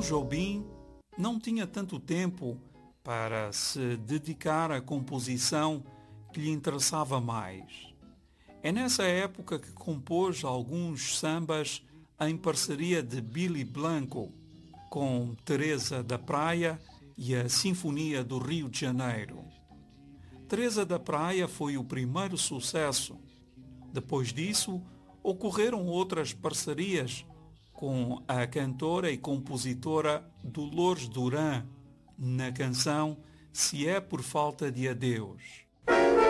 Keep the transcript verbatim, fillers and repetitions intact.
Jobim não tinha tanto tempo para se dedicar à composição que lhe interessava mais. É nessa época que compôs alguns sambas em parceria de Billy Blanco com Teresa da Praia e a Sinfonia do Rio de Janeiro. Teresa da Praia foi o primeiro sucesso. Depois disso, ocorreram outras parcerias com a cantora e compositora Dolores Duran na canção Se é por Falta de Adeus.